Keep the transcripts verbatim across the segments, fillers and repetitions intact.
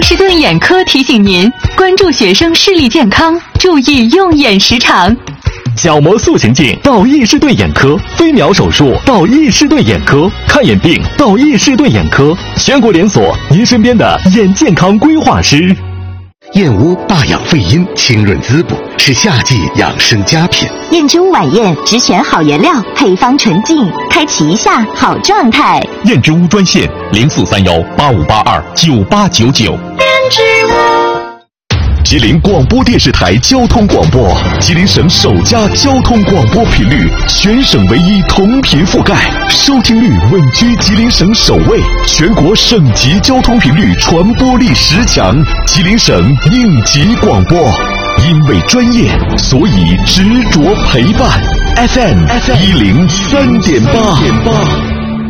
士顿眼科提醒您关注学生视力健康，注意用眼时长。 角膜塑形镜到易士顿眼科，飞秒手术到易士顿眼科，看眼病到易士顿眼科，全国连锁，您身边的眼健康规划师。 燕窝霸养肺阴，清润滋补，是夏季养生佳品。 燕之屋晚宴只选好原料，配方纯净，开启一下好状态。 燕之屋专线零四三幺八五八二九八九九。 燕之屋。 吉林广播电视台交通广播，吉林省首家交通广播频率，全省唯一同频覆盖，收听率稳居吉林省首位，全国省级交通频率传播力十强，吉林省应急广播。因为专业，所以执着陪伴。F M 一零三点八。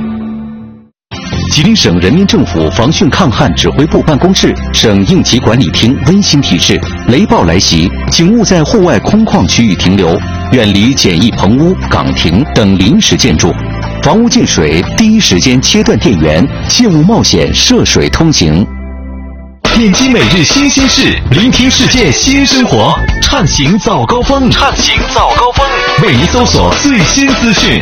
吉林省人民政府防汛抗旱指挥部办公室、省应急管理厅温馨提示：雷暴来袭，请勿在户外空旷区域停留，远离简易棚屋、岗亭等临时建筑。房屋进水，第一时间切断电源，切勿冒险涉水通行。 点击每日新鲜事，聆听世界新生活，畅行早高峰，畅行早高峰，为您搜索最新资讯。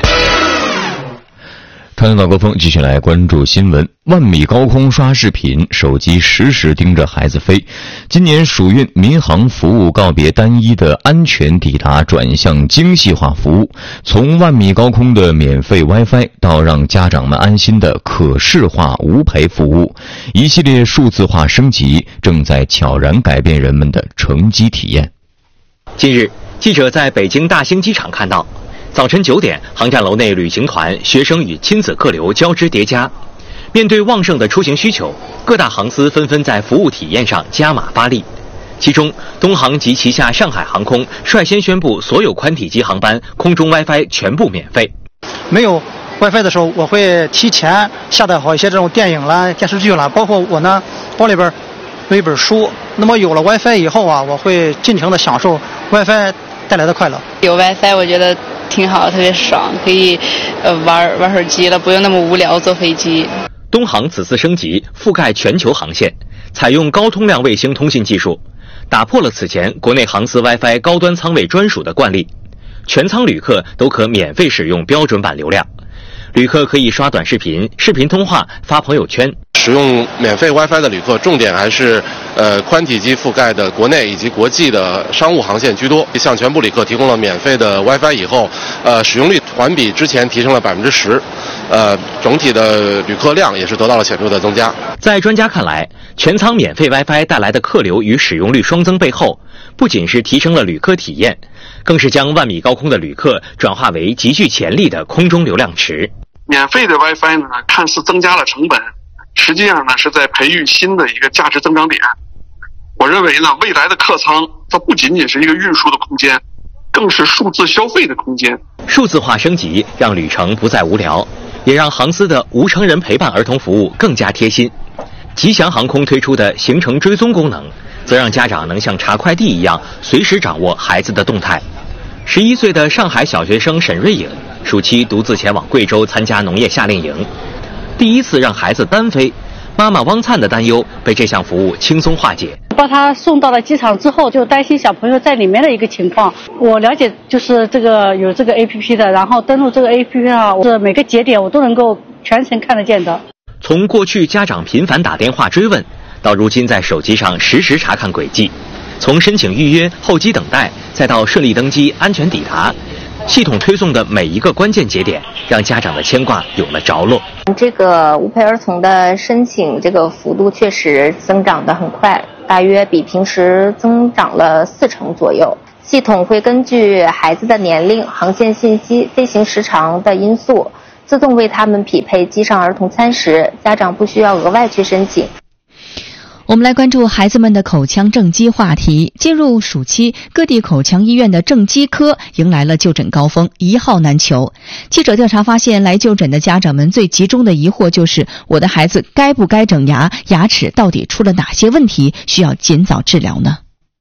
看早高峰，继续来关注新闻。万米高空刷视频，手机时时盯着孩子飞。今年暑运民航服务告别单一的安全抵达，转向精细化服务。从万米高空的免费 WiFi 到让家长们安心的可视化无陪服务，一系列数字化升级正在悄然改变人们的乘机体验。 近日，记者在北京大兴机场看到，早晨九点，航站楼内旅行团、学生与亲子客流交织叠加。面对旺盛的出行需求，各大航司纷纷在服务体验上加码发力。其中，东航及旗下上海航空率先宣布，所有宽体机航班空中 WiFi 全部免费。 没有 WiFi 的时候，我会提前下载好一些这种电影啦、电视剧啦，包括我呢包里边有一本书。那么有了 WiFi 以后啊，我会尽情的享受 WiFi 带来的快乐。 有 WiFi 我觉得挺好，特别爽，可以呃玩玩手机了，不用那么无聊坐飞机。 东航此次升级覆盖全球航线，采用高通量卫星通信技术，打破了此前国内航司 WiFi 高端舱位专属的惯例，全舱旅客都可免费使用标准版流量，旅客可以刷短视频、视频通话、发朋友圈。 使用免费 WiFi 的旅客，重点还是呃宽体机覆盖的国内以及国际的商务航线居多。向全部旅客提供了免费的 WiFi 以后，呃，使用率环比之前提升了百分之十，呃，整体的旅客量也是得到了显著的增加。 在专家看来，全舱免费 WiFi 带来的客流与使用率双增背后，不仅是提升了旅客体验，更是将万米高空的旅客转化为极具潜力的空中流量池。 免费的 WiFi 呢，看似增加了成本，实际上呢是在培育新的一个价值增长点。我认为呢，未来的客舱它不仅仅是一个运输的空间，更是数字消费的空间。 数字化升级让旅程不再无聊，也让航司的无成人陪伴儿童服务更加贴心。吉祥航空推出的行程追踪功能，则让家长能像查快递一样随时掌握孩子的动态。十一岁的上海小学生沈瑞颖，暑期独自前往贵州参加农业夏令营，第一次让孩子单飞，妈妈汪灿的担忧被这项服务轻松化解。 把他送到了机场之后，就担心小朋友在里面的一个情况。我了解就是这个有这个 A P P 的，然后登录这个 A P P 啊，是每个节点我都能够全程看得见的。 从过去家长频繁打电话追问，到如今在手机上实时查看轨迹，从申请预约、候机等待，再到顺利登机、安全抵达，系统推送的每一个关键节点，让家长的牵挂有了着落。 这个无陪儿童的申请这个幅度确实增长得很快，大约比平时增长了四成左右。系统会根据孩子的年龄、航线信息、飞行时长的因素，自动为他们匹配机上儿童餐食，家长不需要额外去申请。 我们来关注孩子们的口腔正畸话题。进入暑期，各地口腔医院的正畸科迎来了就诊高峰，一号难求。记者调查发现，来就诊的家长们最集中的疑惑就是：我的孩子该不该整牙？牙齿到底出了哪些问题？需要尽早治疗呢？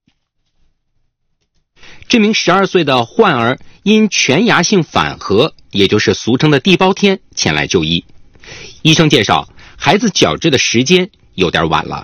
这名十二岁的患儿因全牙性反颌，也就是俗称的地包天，前来就医。医生介绍，孩子矫治的时间有点晚了。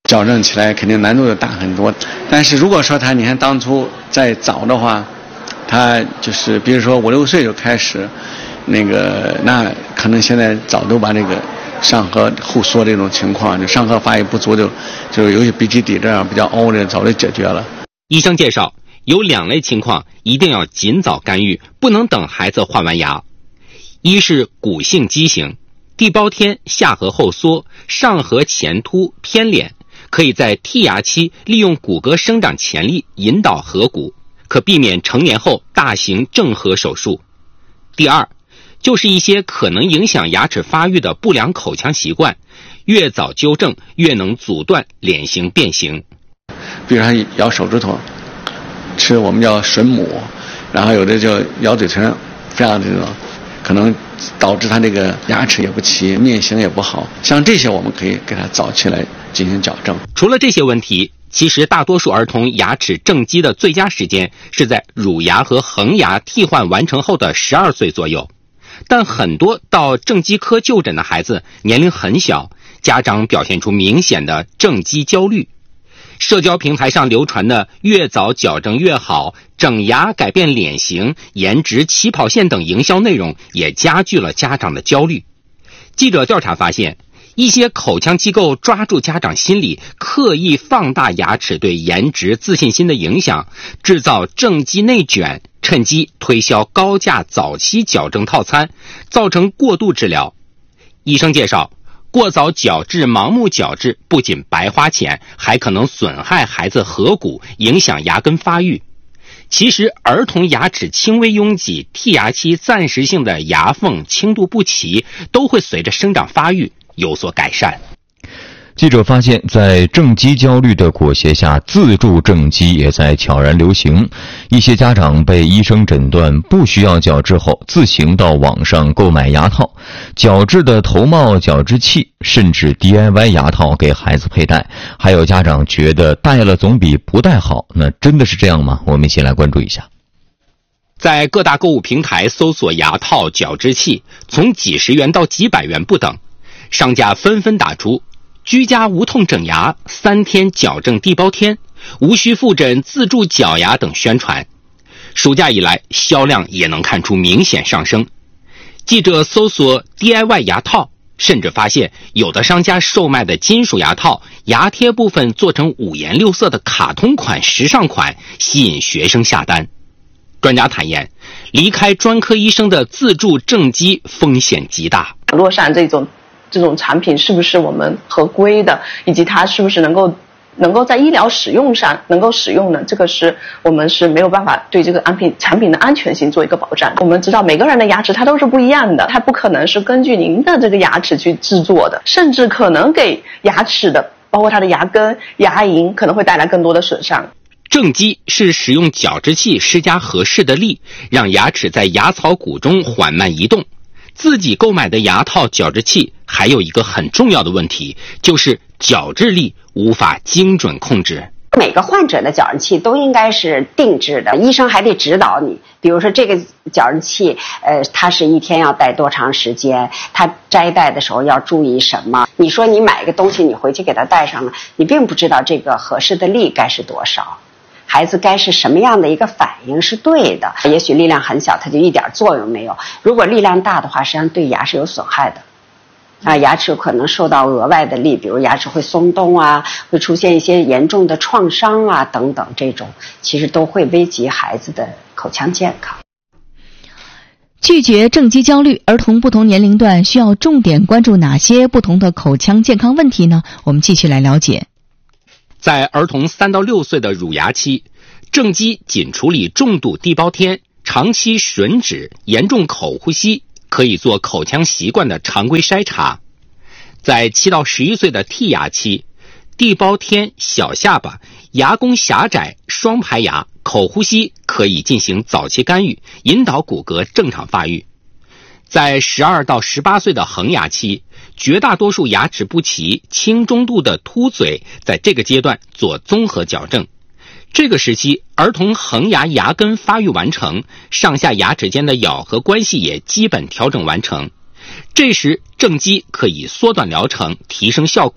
矫正起来肯定难度就大很多。但是如果说他你看当初再早的话，他就是比如说五六岁就开始，那个那可能现在早都把那个上颌后缩这种情况，就上颌发育不足就就是尤其鼻基底这样比较凹的早就解决了。 医生介绍，有两类情况一定要尽早干预，不能等孩子换完牙。一是骨性畸形，地包天下颌后缩，上颌前凸偏敛，可以在剔牙期利用骨骼生长潜力引导颌骨，可避免成年后大型正颌手术。第二，就是一些可能影响牙齿发育的不良口腔习惯，越早纠正越能阻断脸型变形。 比如他咬手指头，吃我们叫吮母，然后有的就咬嘴唇，这样的这种可能导致他这个牙齿也不齐，面型也不好，像这些我们可以给他早期来进行矫正。 除了这些问题，其实大多数儿童牙齿正畸的最佳时间是在乳牙和恒牙替换完成后的十二岁左右，但很多到正畸科就诊的孩子年龄很小，家长表现出明显的正畸焦虑。社交平台上流传的越早矫正越好，整牙改变脸型、颜值起跑线等营销内容也加剧了家长的焦虑。记者调查发现，一些口腔机构抓住家长心理，刻意放大牙齿对颜值自信心的影响，制造正畸内卷，趁机推销高价早期矫正套餐，造成过度治疗。医生介绍，过早矫治、盲目矫治不仅白花钱，还可能损害孩子颌骨，影响牙根发育。其实儿童牙齿轻微拥挤、剔牙期暂时性的牙缝轻度不齐，都会随着生长发育有所改善。 记者发现，在正畸焦虑的裹挟下，自助正畸也在悄然流行。一些家长被医生诊断不需要矫治后，自行到网上购买牙套、矫治的头帽、矫治器，甚至 D I Y 牙套给孩子佩戴。还有家长觉得戴了总比不戴好，那真的是这样吗？我们一起来关注一下。 在各大购物平台搜索牙套、矫治器，从几十元到几百元不等，商家纷纷打出居家无痛整牙、三天矫正地包天、无需复诊自助矫牙等宣传。暑假以来，销量也能看出明显上升。记者搜索 D I Y 牙套，甚至发现有的商家售卖的金属牙套，牙贴部分做成五颜六色的卡通款、时尚款，吸引学生下单。专家坦言，离开专科医生的自助正畸风险极大。 网络上这种这种产品是不是我们合规的，以及它是不是能够能够在医疗使用上能够使用呢？这个是我们是没有办法对这个安品产品的安全性做一个保障。我们知道每个人的牙齿它都是不一样的，它不可能是根据您的这个牙齿去制作的，甚至可能给牙齿的包括它的牙根、牙龈可能会带来更多的损伤。 正畸是使用矫治器施加合适的力，让牙齿在牙槽骨中缓慢移动。自己购买的牙套、矫治器还有一个很重要的问题，就是矫治力无法精准控制。 每个患者的矫治器都应该是定制的，医生还得指导你，比如说这个矫治器呃，它是一天要戴多长时间，它摘戴的时候要注意什么。你说你买一个东西你回去给它戴上了，你并不知道这个合适的力该是多少，孩子该是什么样的一个反应是对的。也许力量很小，它就一点作用没有，如果力量大的话，实际上对牙是有损害的啊，牙齿可能受到额外的力，比如牙齿会松动啊，会出现一些严重的创伤啊等等，这种其实都会危及孩子的口腔健康。 拒绝正畸焦虑，儿童不同年龄段需要重点关注哪些不同的口腔健康问题呢？我们继续来了解。 在儿童三到六岁的乳牙期，正畸仅处理重度地包天、长期吮指、严重口呼吸，可以做口腔习惯的常规筛查。在七到十一岁的剔牙期，地包天、小下巴、牙弓狭窄、双排牙、口呼吸可以进行早期干预，引导骨骼正常发育。在十二到十八岁的恒牙期，绝大多数牙齿不齐、轻中度的凸嘴，在这个阶段做综合矫正。这个时期，儿童恒牙牙根发育完成，上下牙齿间的咬合关系也基本调整完成。这时正畸可以缩短疗程，提升效果，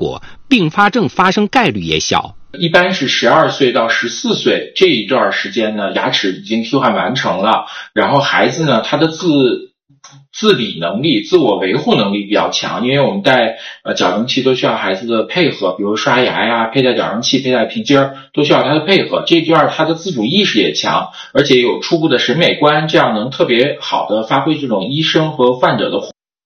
并发症发生概率也小。 一般是十二岁到十四岁这一段时间呢，牙齿已经替换完成了，然后孩子呢，他的自自理能力、自我维护能力比较强，因为我们戴呃矫正器都需要孩子的配合，比如刷牙呀、佩戴矫正器、佩戴皮筋儿，都需要他的配合。这段他的自主意识也强，而且有初步的审美观，这样能特别好的发挥这种医生和患者的。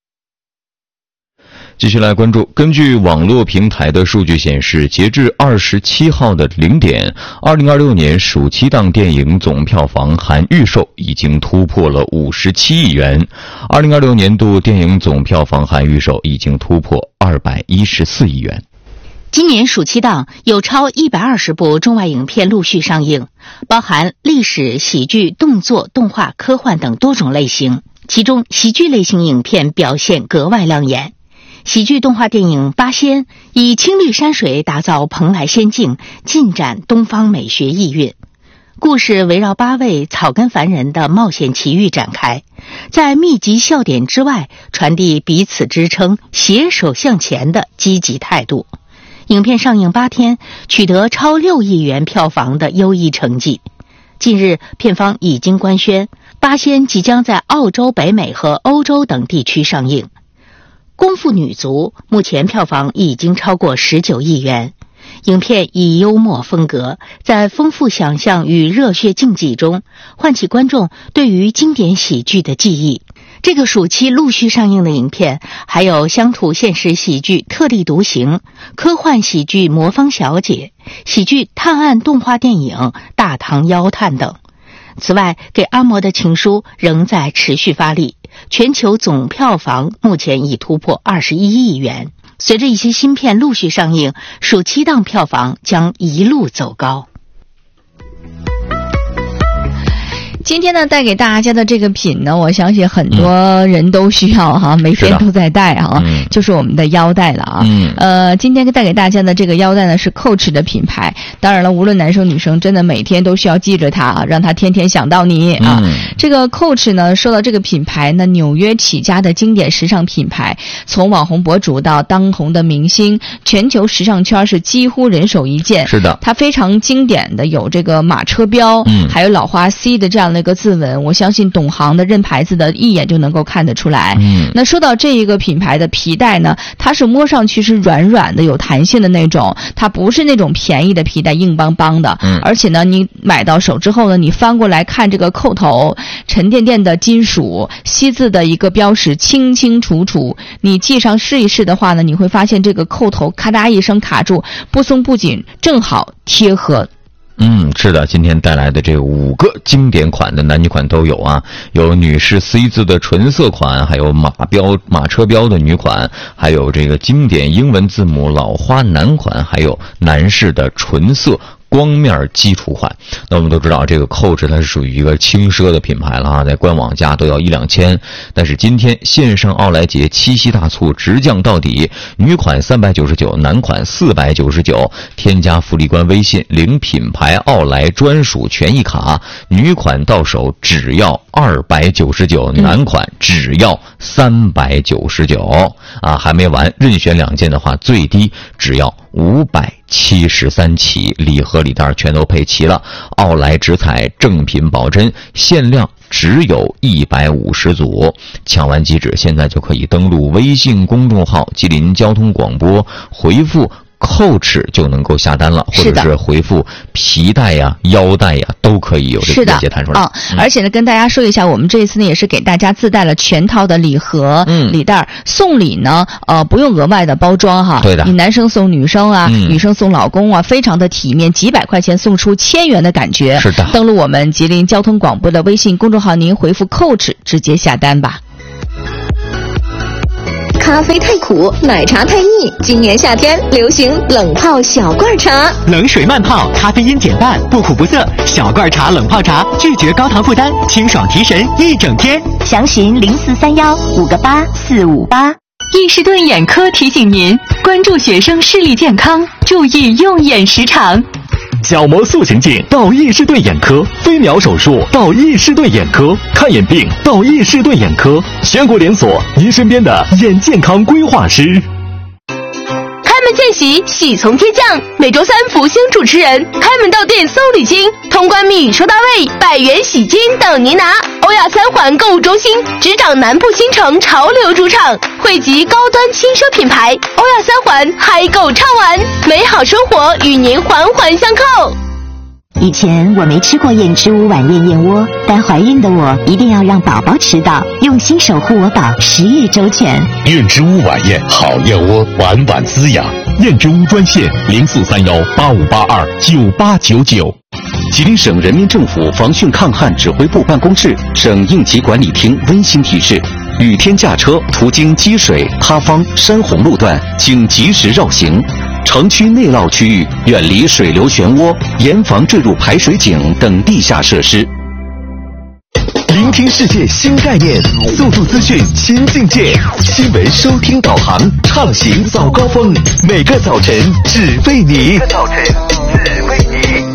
继续来关注，根据网络平台的数据显示，截至二十七号的零点，二零二六年暑期档电影总票房含预售已经突破了五十七亿元。二零二六年度电影总票房含预售已经突破二百一十四亿元。 今年暑期档有超一百二十部中外影片陆续上映，包含历史、喜剧、动作、动画、科幻等多种类型，其中喜剧类型影片表现格外亮眼。喜剧动画电影《八仙》以青绿山水打造蓬莱仙境，尽展东方美学意蕴。故事围绕八位草根凡人的冒险奇遇展开，在密集笑点之外，传递彼此支撑、携手向前的积极态度。影片上映八天，取得超六亿元票房的优异成绩。近日，片方已经官宣，《八仙》即将在澳洲、北美和欧洲等地区上映。功夫女足目前票房已经超过十九亿元。影片以幽默风格，在丰富想象与热血竞技中，唤起观众对于经典喜剧的记忆。这个暑期陆续上映的影片还有乡土现实喜剧《特立独行》、科幻喜剧《魔方小姐》、喜剧探案动画电影《大唐妖探》等。此外，给阿嬷的情书仍在持续发力，全球总票房目前已突破二十一亿元。随着一些新片陆续上映，暑期档票房将一路走高。 今天呢，带给大家的这个品呢，我相信很多人都需要哈，每天都在戴哈，嗯、就是我们的腰带了啊。嗯、呃，今天带给大家的这个腰带呢是 Coach 的品牌，当然了，无论男生女生，真的每天都需要记着它啊，让它天天想到你啊。嗯、这个 Coach 呢，说到这个品牌呢，纽约起家的经典时尚品牌，从网红博主到当红的明星，全球时尚圈是几乎人手一件。 是的， 它非常经典的有这个马车标，嗯，还有老花 C 的这样的一个字纹，我相信懂行的认牌子的一眼就能够看得出来。嗯，那说到这一个品牌的皮带呢，它是摸上去是软软的、有弹性的那种，它不是那种便宜的皮带硬邦邦的。嗯，而且呢，你买到手之后呢，你翻过来看这个扣头，沉甸甸的金属，锡字的一个标识清清楚楚。你系上试一试的话呢，你会发现这个扣头咔嗒一声卡住，不松不紧，正好贴合。 嗯，是的，今天带来的这五个经典款的男女款都有啊，有女士 C 字的纯色款，还有马标马车标的女款，还有这个经典英文字母老花男款，还有男士的纯色光面基础款。那我们都知道这个 Coach 它是属于一个轻奢的品牌了啊，在官网价都要一两千，但是今天线上奥莱节七夕大促直降到底，女款三百九十九，男款四百九十九，添加福利官微信领品牌奥莱专属权益卡，女款到手只要二百九十九，男款只要三百九十九啊，还没完，任选两件的话最低只要五百七十三起，礼盒礼袋全都配齐了。奥莱直采正品保真，限量只有一百五十组，抢完即止。现在就可以登录微信公众号吉林交通广播，回复Coach就能够下单了，或者是回复皮带呀、腰带呀，都可以有这个链接弹出来。 啊、嗯，而且呢，跟大家说一下，我们这一次呢也是给大家自带了全套的礼盒、嗯、礼袋，送礼呢，呃，不用额外的包装哈。 对的， 你男生送女生啊，嗯、女生送老公啊，非常的体面，几百块钱送出千元的感觉。 是的， 登录我们吉林交通广播的微信公众号，您回复 Coach 直接下单吧。 咖啡太苦，奶茶太腻，今年夏天流行冷泡小罐茶， 冷水慢泡，咖啡因减半，不苦不涩。小罐茶冷泡茶，拒绝高糖负担，清爽提神一整天。 详询零四三幺五个八四五八。 易士顿眼科提醒您关注学生视力健康，注意用眼时长。 角膜塑形镜到易士顿眼科，飞秒手术到易士顿眼科，看眼病到易士顿眼科，全国连锁，您身边的眼健康规划师。 他们见习，喜从天降。每周三福星主持人开门到店搜礼金，通关密收到位，百元喜金等您拿。欧亚三环购物中心执掌南部新城潮流主场，汇集高端轻奢品牌。欧亚三环嗨购畅玩，美好生活与您环环相扣。 以前我没吃过燕之屋晚宴燕窝，但怀孕的我一定要让宝宝吃到，用心守护我宝，食欲周全。 燕之屋晚宴好燕窝，晚晚滋养。燕之屋专线零四三幺八五八二九八九九。 吉林省人民政府防汛抗旱指挥部办公室、省应急管理厅温馨提示：雨天驾车途经积水、塌方、山洪路段，请及时绕行。城区内涝区域远离水流漩涡，严防坠入排水井等地下设施。 聆听世界新概念，速度资讯新境界，新闻收听导航，畅行早高峰，每个早晨只为你。每个早晨只为你。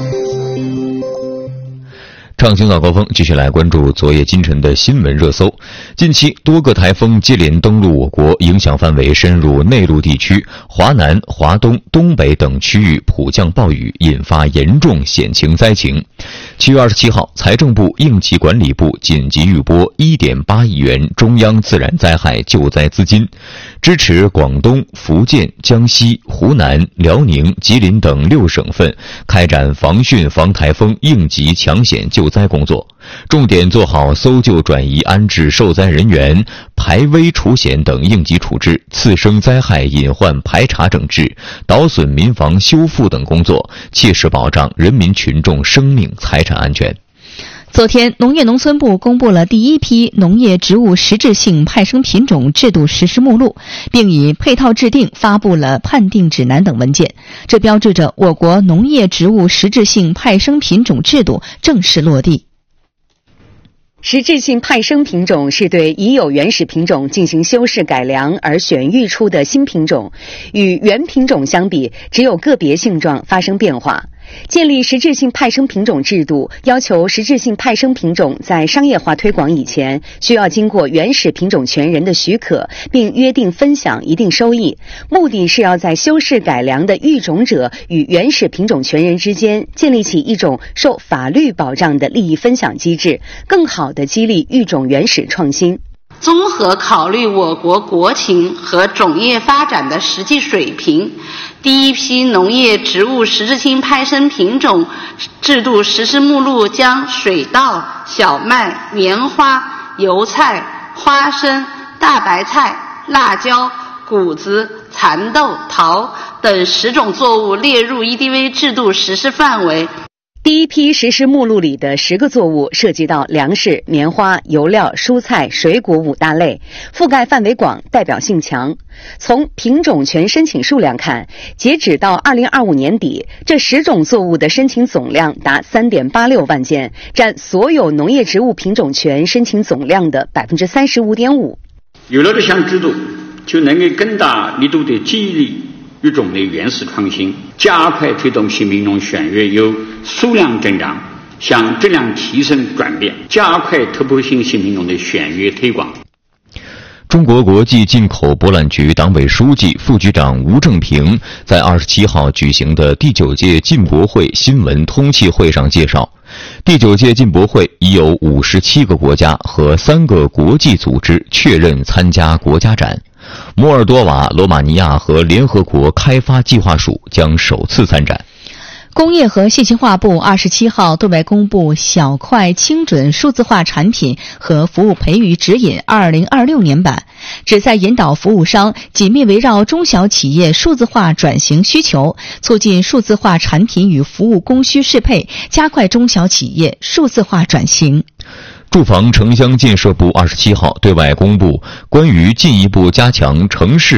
畅行早高峰，继续来关注昨夜今晨的新闻热搜。近期多个台风接连登陆我国，影响范围深入内陆地区，华南、华东、东北等区域普降暴雨，引发严重险情灾情。七月二十七号，财政部应急管理部紧急预拨 一点八亿元中央自然灾害救灾资金，支持广东、福建、江西、湖南、辽宁、吉林等六省份开展防汛防台风应急抢险救灾工作，重点做好搜救转移安置受灾人员、排危除险等应急处置、次生灾害隐患排查整治、导损民房修复等工作，切实保障人民群众生命财产安全。 昨天，农业农村部公布了第一批农业植物实质性派生品种制度实施目录，并以配套制定发布了判定指南等文件。这标志着我国农业植物实质性派生品种制度正式落地。 实质性派生品种是对已有原始品种进行修饰改良而选育出的新品种，与原品种相比，只有个别性状发生变化。建立实质性派生品种制度，要求实质性派生品种在商业化推广以前，需要经过原始品种权人的许可，并约定分享一定收益。目的是要在修饰改良的育种者与原始品种权人之间建立起一种受法律保障的利益分享机制，更好地激励育种原始创新。 综合考虑我国国情和种业发展的实际水平，第一批农业植物实质性派生品种制度实施目录将水稻、小麦、棉花、油菜、花生、大白菜、辣椒、谷子、蚕豆、桃等十种作物列入 E D V 制度实施范围。 第一批实施目录里的十个作物涉及到粮食、棉花、油料、蔬菜、水果五大类，覆盖范围广，代表性强。从品种权申请数量看，截止到二零二五年底，这十种作物的申请总量达 三点八六万件，占所有农业植物品种权申请总量的 百分之三十五点五。 有了这项制度，就能够更大力度地激励育种的原始创新，加快推动新品种选育由数量增长向质量提升转变，加快突破性新品种的选育推广。 中国国际进口博览局党委书记、副局长吴正平在二十七号举行的第九届进博会新闻通气会上介绍，第九届进博会已有五十七个国家和三个国际组织确认参加国家展。摩尔多瓦、罗马尼亚和联合国开发计划署将首次参展。 工业和信息化部二十七号对外公布小快精准数字化产品和服务培育指引二零二六年版，旨在引导服务商紧密围绕中小企业数字化转型需求，促进数字化产品与服务供需适配，加快中小企业数字化转型。 住房城乡建设部二十七号对外公布关于进一步加强城市